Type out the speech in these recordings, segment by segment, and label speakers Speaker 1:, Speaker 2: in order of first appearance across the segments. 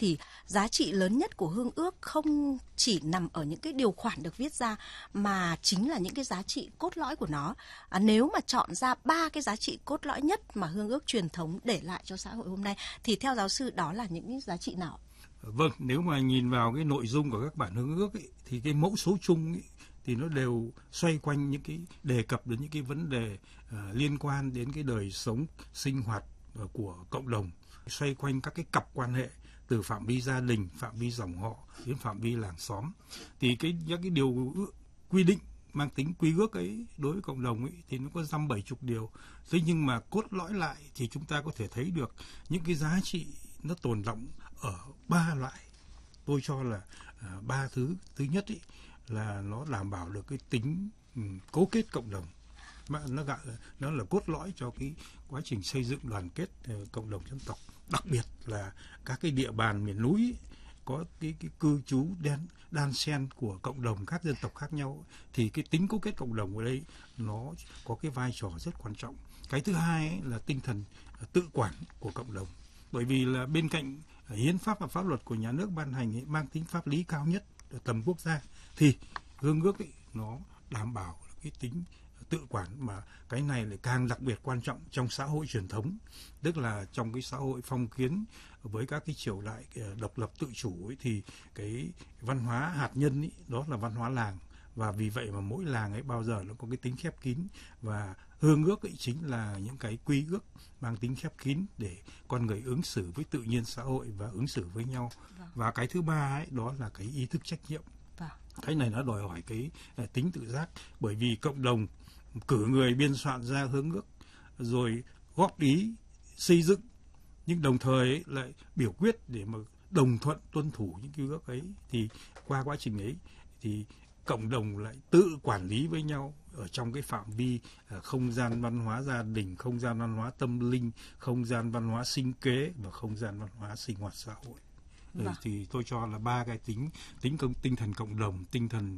Speaker 1: thì giá trị lớn nhất của hương ước không chỉ nằm ở những cái điều khoản được viết ra mà chính là những cái giá trị cốt lõi của nó. Nếu mà chọn ra 3 cái giá trị cốt lõi nhất mà hương ước truyền thống để lại cho xã hội hôm nay thì theo giáo sư đó là những giá trị nào?
Speaker 2: Vâng, nếu mà nhìn vào cái nội dung của các bản hương ước ấy, thì cái mẫu số chung ấy, thì nó đều xoay quanh những cái đề cập đến những cái vấn đề liên quan đến cái đời sống sinh hoạt của cộng đồng, xoay quanh các cái cặp quan hệ từ phạm vi gia đình, phạm vi dòng họ đến phạm vi làng xóm. Thì những cái điều quy định mang tính quy ước ấy đối với cộng đồng ấy thì nó có 70 điều. Thế nhưng mà cốt lõi lại thì chúng ta có thể thấy được những cái giá trị nó tồn đọng ở 3 loại. Tôi cho là 3 thứ. Thứ nhất ý, là nó đảm bảo được cái tính cố kết cộng đồng. Nó là cốt lõi cho cái quá trình xây dựng đoàn kết cộng đồng dân tộc. Đặc biệt là các cái địa bàn miền núi ý, có cái cư trú đan xen của cộng đồng các dân tộc khác nhau thì cái tính cố kết cộng đồng ở đây nó có cái vai trò rất quan trọng. Cái thứ hai ấy là tinh thần tự quản của cộng đồng. Bởi vì là bên cạnh hiến pháp và pháp luật của nhà nước ban hành ấy, mang tính pháp lý cao nhất ở tầm quốc gia thì hương ước ấy, nó đảm bảo cái tính tự quản, mà cái này lại càng đặc biệt quan trọng trong xã hội truyền thống, tức là trong cái xã hội phong kiến với các cái triều đại độc lập tự chủ ấy, thì cái văn hóa hạt nhân ấy, đó là văn hóa làng. Và vì vậy mà mỗi làng ấy bao giờ nó có cái tính khép kín, và hương ước ấy chính là những cái quy ước mang tính khép kín để con người ứng xử với tự nhiên xã hội và ứng xử với nhau. Và cái thứ ba ấy, đó là cái ý thức trách nhiệm. Cái này nó đòi hỏi cái tính tự giác, bởi vì cộng đồng cử người biên soạn ra hương ước rồi góp ý xây dựng, nhưng đồng thời ấy lại biểu quyết để mà đồng thuận tuân thủ những quy ước ấy, thì qua quá trình ấy thì cộng đồng lại tự quản lý với nhau ở trong cái phạm vi không gian văn hóa gia đình, không gian văn hóa tâm linh, không gian văn hóa sinh kế và không gian văn hóa sinh hoạt xã hội. Thì tôi cho là 3 cái tinh thần cộng đồng, tinh thần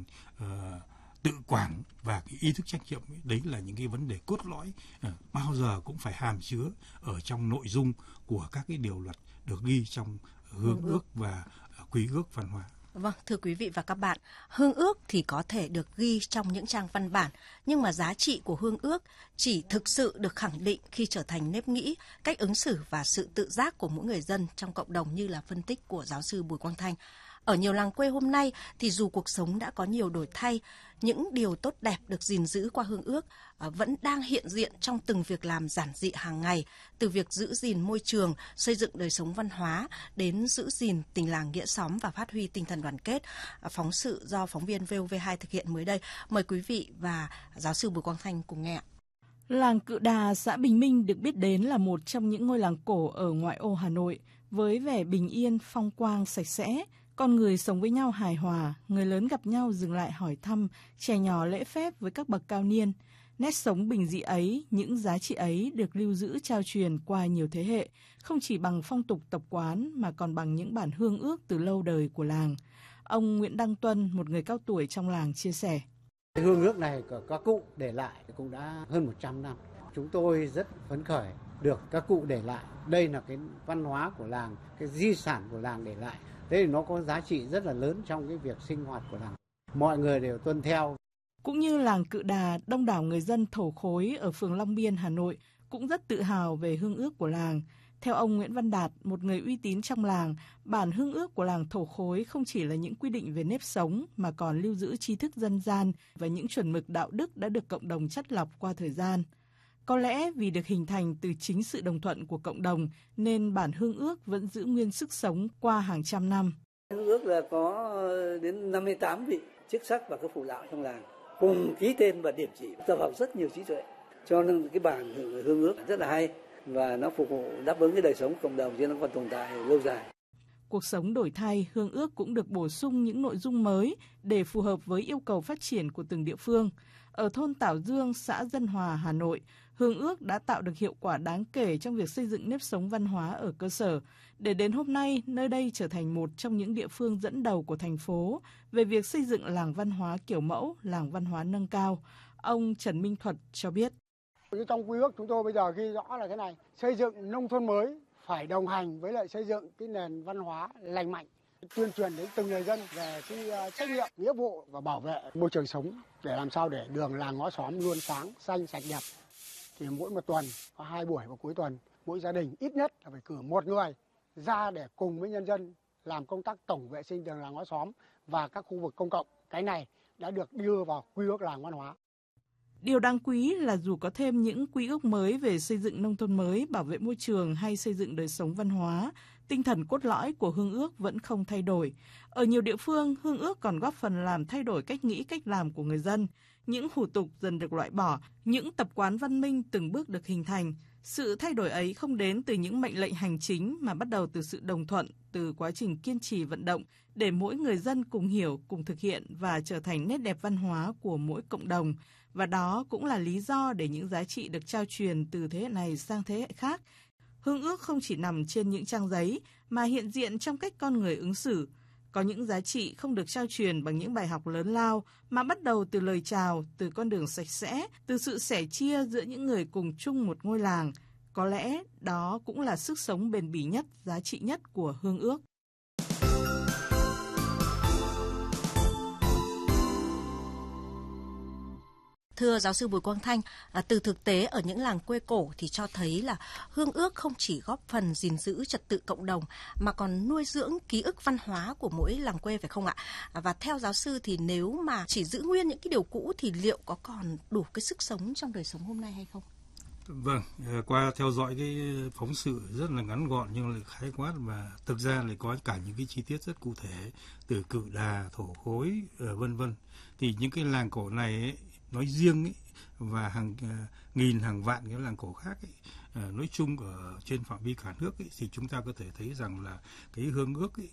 Speaker 2: tự quản và cái ý thức trách nhiệm ấy, đấy là những cái vấn đề cốt lõi bao giờ cũng phải hàm chứa ở trong nội dung của các cái điều luật được ghi trong hương ước và quy ước văn hóa.
Speaker 1: Vâng, thưa quý vị và các bạn, hương ước thì có thể được ghi trong những trang văn bản, nhưng mà giá trị của hương ước chỉ thực sự được khẳng định khi trở thành nếp nghĩ, cách ứng xử và sự tự giác của mỗi người dân trong cộng đồng, như là phân tích của giáo sư Bùi Quang Thanh. Ở nhiều làng quê hôm nay thì dù cuộc sống đã có nhiều đổi thay, những điều tốt đẹp được gìn giữ qua hương ước vẫn đang hiện diện trong từng việc làm giản dị hàng ngày, từ việc giữ gìn môi trường, xây dựng đời sống văn hóa đến giữ gìn tình làng nghĩa xóm và phát huy tinh thần đoàn kết. Phóng sự do phóng viên VOV2 thực hiện mới đây. Mời quý vị và giáo sư Bùi Quang Thanh cùng nghe.
Speaker 3: Làng Cự Đà, xã Bình Minh được biết đến là một trong những ngôi làng cổ ở ngoại ô Hà Nội, với vẻ bình yên, phong quang, sạch sẽ. Con người sống với nhau hài hòa, người lớn gặp nhau dừng lại hỏi thăm, trẻ nhỏ lễ phép với các bậc cao niên. Nét sống bình dị ấy, những giá trị ấy được lưu giữ trao truyền qua nhiều thế hệ, không chỉ bằng phong tục tập quán mà còn bằng những bản hương ước từ lâu đời của làng. Ông Nguyễn Đăng Tuân, một người cao tuổi trong làng, chia sẻ.
Speaker 4: Hương ước này của các cụ để lại cũng đã hơn 100 năm. Chúng tôi rất phấn khởi được các cụ để lại. Đây là cái văn hóa của làng, cái di sản của làng để lại. Thế thì nó có giá trị rất là lớn trong cái việc sinh hoạt của làng. Mọi người đều tuân theo.
Speaker 3: Cũng như làng Cự Đà, đông đảo người dân Thổ Khối ở phường Long Biên, Hà Nội cũng rất tự hào về hương ước của làng. Theo ông Nguyễn Văn Đạt, một người uy tín trong làng, bản hương ước của làng Thổ Khối không chỉ là những quy định về nếp sống mà còn lưu giữ tri thức dân gian và những chuẩn mực đạo đức đã được cộng đồng chắt lọc qua thời gian. Có lẽ vì được hình thành từ chính sự đồng thuận của cộng đồng nên bản hương ước vẫn giữ nguyên sức sống qua hàng trăm năm.
Speaker 5: Hương ước là có đến 58 vị chức sắc và các phụ lão trong làng cùng ký tên và điểm chỉ, tập hợp rất nhiều trí tuệ. Cho nên cái bản hương ước rất là hay và nó phục vụ đáp ứng cái đời sống cộng đồng cho nó còn tồn tại lâu dài.
Speaker 3: Cuộc sống đổi thay, hương ước cũng được bổ sung những nội dung mới để phù hợp với yêu cầu phát triển của từng địa phương. Ở thôn Tảo Dương, xã Dân Hòa, Hà Nội, hương ước đã tạo được hiệu quả đáng kể trong việc xây dựng nếp sống văn hóa ở cơ sở, để đến hôm nay nơi đây trở thành một trong những địa phương dẫn đầu của thành phố về việc xây dựng làng văn hóa kiểu mẫu, làng văn hóa nâng cao. Ông Trần Minh Thuật cho biết.
Speaker 6: Trong quy ước chúng tôi bây giờ ghi rõ là thế này: xây dựng nông thôn mới phải đồng hành với lại xây dựng cái nền văn hóa lành mạnh, tuyên truyền đến từng người dân về cái trách nhiệm, nghĩa vụ và bảo vệ môi trường sống để làm sao để đường làng ngõ xóm luôn sáng, xanh, sạch đẹp. Thì mỗi một tuần có 2 buổi vào cuối tuần, mỗi gia đình ít nhất là phải cử một người ra để cùng với nhân dân làm công tác tổng vệ sinh đường làng ngõ xóm và các khu vực công cộng. Cái này đã được đưa vào quy ước làng văn hóa.
Speaker 3: Điều đáng quý là dù có thêm những quy ước mới về xây dựng nông thôn mới, bảo vệ môi trường hay xây dựng đời sống văn hóa, tinh thần cốt lõi của Hương ước vẫn không thay đổi. Ở nhiều địa phương, Hương ước còn góp phần làm thay đổi cách nghĩ, cách làm của người dân. Những hủ tục dần được loại bỏ, những tập quán văn minh từng bước được hình thành. Sự thay đổi ấy không đến từ những mệnh lệnh hành chính mà bắt đầu từ sự đồng thuận, từ quá trình kiên trì vận động để mỗi người dân cùng hiểu, cùng thực hiện và trở thành nét đẹp văn hóa của mỗi cộng đồng. Và đó cũng là lý do để những giá trị được trao truyền từ thế hệ này sang thế hệ khác. Hương ước không chỉ nằm trên những trang giấy mà hiện diện trong cách con người ứng xử. Có những giá trị không được trao truyền bằng những bài học lớn lao mà bắt đầu từ lời chào, từ con đường sạch sẽ, từ sự sẻ chia giữa những người cùng chung một ngôi làng. Có lẽ đó cũng là sức sống bền bỉ nhất, giá trị nhất của Hương ước.
Speaker 1: Thưa giáo sư Bùi Quang Thanh, từ thực tế ở những làng quê cổ thì cho thấy là hương ước không chỉ góp phần gìn giữ trật tự cộng đồng mà còn nuôi dưỡng ký ức văn hóa của mỗi làng quê, phải không ạ? Và theo giáo sư thì nếu mà chỉ giữ nguyên những cái điều cũ thì liệu có còn đủ cái sức sống trong đời sống hôm nay hay không?
Speaker 2: Vâng, qua theo dõi cái phóng sự rất là ngắn gọn nhưng lại khái quát và thực ra lại có cả những cái chi tiết rất cụ thể từ Cự Đà, Thổ Khối, vân vân. Thì những cái làng cổ này ấy, nói riêng ấy, và hàng nghìn hàng vạn cái làng cổ khác ấy, nói chung ở trên phạm vi cả nước ấy, thì chúng ta có thể thấy rằng là cái hương ước ấy,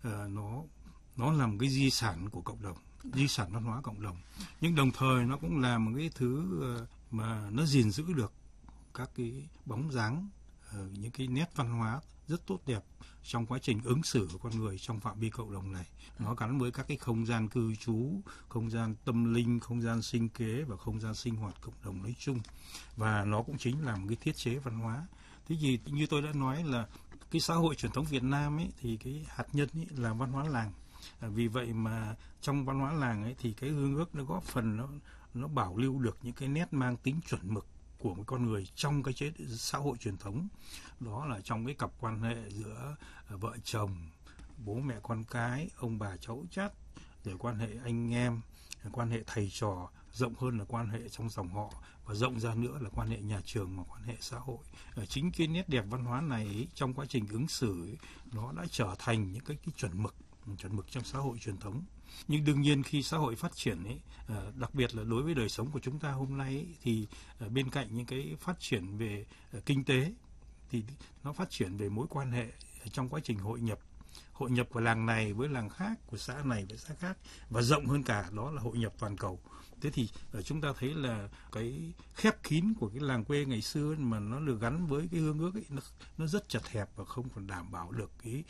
Speaker 2: nó là một cái di sản của cộng đồng, di sản văn hóa cộng đồng, nhưng đồng thời nó cũng là một cái thứ mà nó gìn giữ được các cái bóng dáng, những cái nét văn hóa rất tốt đẹp trong quá trình ứng xử của con người trong phạm vi cộng đồng này. Nó gắn với các cái không gian cư trú, không gian tâm linh, không gian sinh kế và không gian sinh hoạt cộng đồng nói chung. Và nó cũng chính là một cái thiết chế văn hóa. Thế thì như tôi đã nói là cái xã hội truyền thống Việt Nam ấy, thì cái hạt nhân ấy là văn hóa làng. Vì vậy mà trong văn hóa làng ấy thì cái hương ước nó góp phần nó bảo lưu được những cái nét mang tính chuẩn mực của một con người trong cái xã hội truyền thống. Đó là trong cái cặp quan hệ giữa vợ chồng, bố mẹ con cái, ông bà cháu chắt, rồi quan hệ anh em, quan hệ thầy trò, rộng hơn là quan hệ trong dòng họ và rộng ra nữa là quan hệ nhà trường và quan hệ xã hội. Chính cái nét đẹp văn hóa này ấy, trong quá trình ứng xử ấy, nó đã trở thành những cái chuẩn mực trong xã hội truyền thống. Nhưng đương nhiên khi xã hội phát triển ấy, đặc biệt là đối với đời sống của chúng ta hôm nay ấy, thì bên cạnh những cái phát triển về kinh tế thì nó phát triển về mối quan hệ trong quá trình hội nhập của làng này với làng khác, của xã này với xã khác, và rộng hơn cả đó là hội nhập toàn cầu. Thế thì chúng ta thấy là cái khép kín của cái làng quê ngày xưa mà nó được gắn với cái hương ước ấy, nó rất chật hẹp và không còn đảm bảo được cái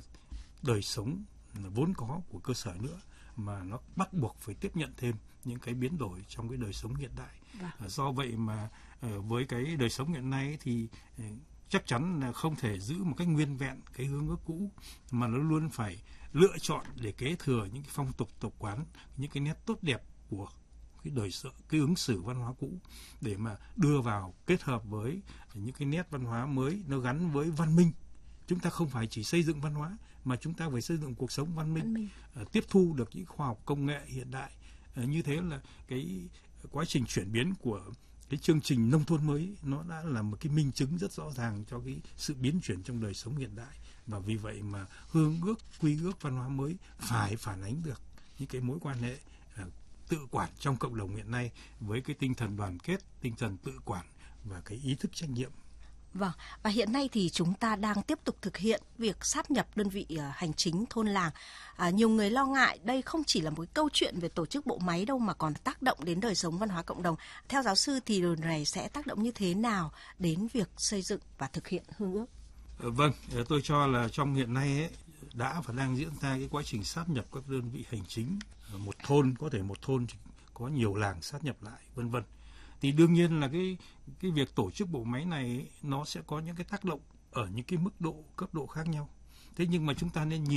Speaker 2: đời sống vốn có của cơ sở nữa, mà nó bắt buộc phải tiếp nhận thêm những cái biến đổi trong cái đời sống hiện đại. Do vậy mà với cái đời sống hiện nay thì chắc chắn là không thể giữ một cách nguyên vẹn cái hương ước cũ, mà nó luôn phải lựa chọn để kế thừa những cái phong tục tập quán, những cái nét tốt đẹp của cái đời sống, cái ứng xử văn hóa cũ để mà đưa vào kết hợp với những cái nét văn hóa mới nó gắn với văn minh. Chúng ta không phải chỉ xây dựng văn hóa mà chúng ta phải xây dựng cuộc sống văn minh. Tiếp thu được những khoa học công nghệ hiện đại. Như thế là cái quá trình chuyển biến của cái chương trình nông thôn mới nó đã là một cái minh chứng rất rõ ràng cho cái sự biến chuyển trong đời sống hiện đại. Và vì vậy mà hương ước, quy ước văn hóa mới phải phản ánh được những cái mối quan hệ tự quản trong cộng đồng hiện nay với cái tinh thần đoàn kết, tinh thần tự quản và cái ý thức trách nhiệm.
Speaker 1: Vâng, và hiện nay thì chúng ta đang tiếp tục thực hiện việc sáp nhập đơn vị hành chính thôn làng. Nhiều người lo ngại đây không chỉ là một câu chuyện về tổ chức bộ máy đâu mà còn tác động đến đời sống văn hóa cộng đồng. Theo giáo sư thì điều này sẽ tác động như thế nào đến việc xây dựng và thực hiện hương ước?
Speaker 2: Vâng, tôi cho là trong hiện nay ấy, đã và đang diễn ra cái quá trình sáp nhập các đơn vị hành chính. Một thôn, có thể một thôn có nhiều làng sáp nhập lại, vân vân. Thì đương nhiên là cái việc tổ chức bộ máy này nó sẽ có những cái tác động ở những cái mức độ cấp độ khác nhau. Thế nhưng mà chúng ta nên nhìn